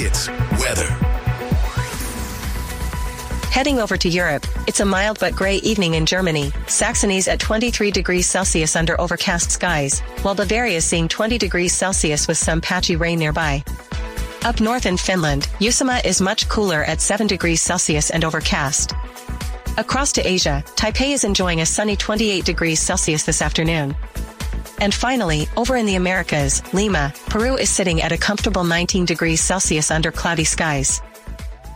It's weather. Heading over to Europe, it's a mild but gray evening in Germany. Saxony's at 23 degrees Celsius under overcast skies, while Bavaria is seeing 20 degrees Celsius with some patchy rain nearby. Up north in Finland, Uusimaa is much cooler at 7 degrees Celsius and overcast. Across to Asia, Taipei is enjoying a sunny 28 degrees Celsius this afternoon. And finally, over in the Americas, Lima, Peru is sitting at a comfortable 19 degrees Celsius under cloudy skies.